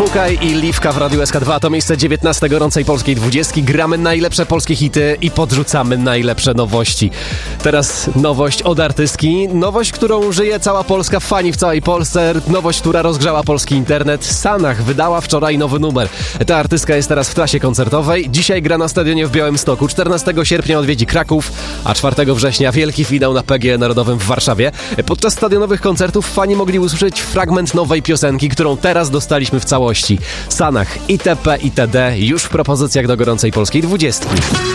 Fukaj i Liwka w Radiu SK2. To miejsce 19 gorącej polskiej 20. Gramy najlepsze polskie hity i podrzucamy najlepsze nowości. Teraz nowość od artystki. Nowość, którą żyje cała Polska, fani w całej Polsce. Nowość, która rozgrzała polski internet. Sanach wydała wczoraj nowy numer. Ta artystka jest teraz w trasie koncertowej. Dzisiaj gra na stadionie w Białymstoku. 14 sierpnia odwiedzi Kraków, a 4 września wielki finał na PGE Narodowym w Warszawie. Podczas stadionowych koncertów fani mogli usłyszeć fragment nowej piosenki, którą teraz dostaliśmy w całości. Sanach, itp. itd. już w propozycjach do gorącej polskiej 20.